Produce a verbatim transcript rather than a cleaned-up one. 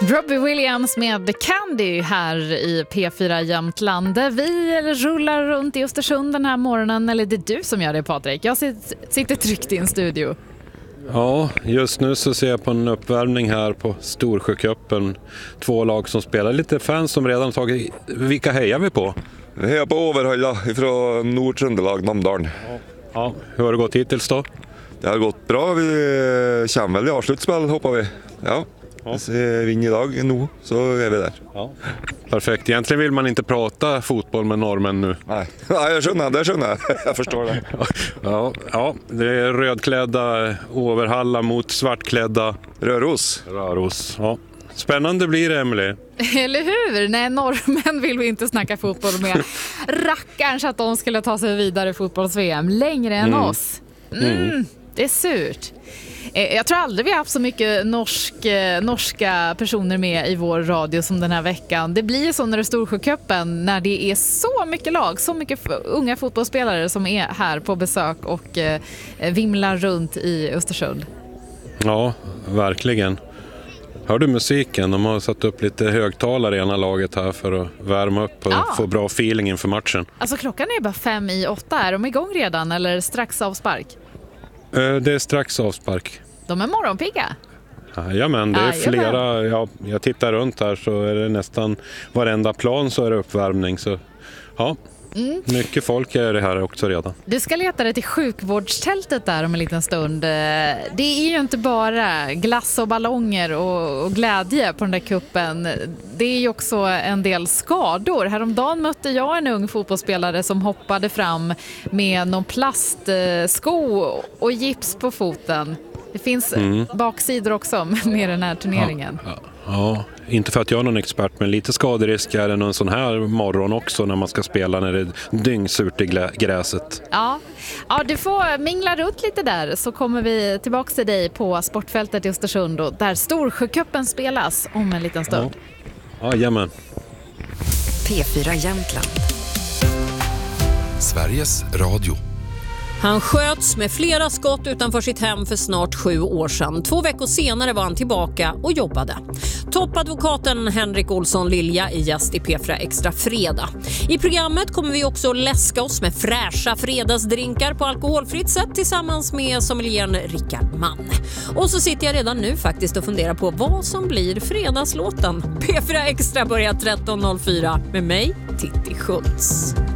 Robbie Williams med Candy här i P fyra Jämtland. Vi rullar runt i Östersund den här morgonen, eller det är du som gör det, Patrik. Jag sitter tryggt i en studio. Ja, just nu så ser jag på en uppvärmning här på Storsjöcupen. Två lag som spelar, lite fans som redan tagit. Vilka hejar vi på? Vi hejar på Overhalla ifrån Nord-Trøndelag, Namdalen. Ja. Ja, hur har det gått hittills då? Det har gått bra, vi kommer väl i avslutspel, hoppas vi. Ja. Ja. Hvis vi vinner idag nu så är vi där. Ja. Perfekt. Egentligen vill man inte prata fotboll med norrmän nu. Nej, Nej jag skönner, det skönner jag. Jag förstår det. Ja, ja, det är rödklädda Overhalla mot svartklädda Röros. Röros. Ja. Spännande blir det, Emily. Eller hur? Nej, norrmän vill vi inte snacka fotboll med. Rackarn så att de skulle ta sig vidare i fotbolls-V M längre än mm. oss. Mm, mm. Det är surt. Jag tror aldrig vi har haft så mycket norsk, norska personer med i vår radio som den här veckan. Det blir så när det är Storsjöcupen, när det är så mycket lag, så mycket unga fotbollsspelare som är här på besök och eh, vimlar runt i Östersund. Ja, verkligen. Hör du musiken? De har satt upp lite högtalare i ena laget här för att värma upp och ja. få bra feeling inför matchen. Alltså klockan är bara fem i åtta. Är de igång redan eller strax avspark? Det är strax avspark. De är morgonpigga. Ja, men det är flera. Ja, jag tittar runt här så är det nästan varenda plan så är det uppvärmning. Så ja, mm. mycket folk är det här också redan. Du ska leta dig till sjukvårdstältet där om en liten stund. Det är ju inte bara glass och ballonger och, och glädje på den där kuppen. Det är ju också en del skador. Häromdagen mötte jag en ung fotbollsspelare som hoppade fram med någon plastsko och gips på foten. Det finns mm. baksidor också med den här turneringen. Ja, ja, ja, inte för att jag är någon expert, men lite skaderisk är det någon sån här morgon också när man ska spela när det är dyngsurt i gräset. Ja. ja, du får mingla runt lite där så kommer vi tillbaka till dig på sportfältet i Östersund och där Storsjöcupen spelas om en liten stund. Ja, ja jamen. P fyra Jämtland. Sveriges Radio. Han sköts med flera skott utanför sitt hem för snart sju år sedan. Två veckor senare var han tillbaka och jobbade. Toppadvokaten Henrik Olsson Lilja är gäst i P fyra Extra Fredag. I programmet kommer vi också läska oss med fräscha fredagsdrinkar på alkoholfritt sätt tillsammans med sommelieren Rickard Mann. Och så sitter jag redan nu faktiskt och funderar på vad som blir fredagslåten. P fyra Extra börjar tretton noll fyra med mig, Titti Schultz.